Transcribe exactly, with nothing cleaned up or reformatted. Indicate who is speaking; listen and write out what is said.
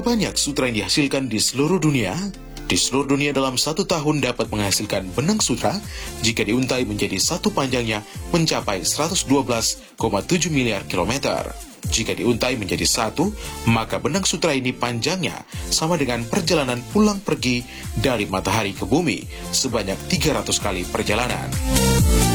Speaker 1: banyak sutra yang dihasilkan di seluruh dunia? Di seluruh dunia dalam satu tahun dapat menghasilkan benang sutra jika diuntai menjadi satu panjangnya mencapai seratus dua belas koma tujuh miliar kilometer. Jika diuntai menjadi satu, maka benang sutra ini panjangnya sama dengan perjalanan pulang pergi dari matahari ke bumi sebanyak tiga ratus kali perjalanan.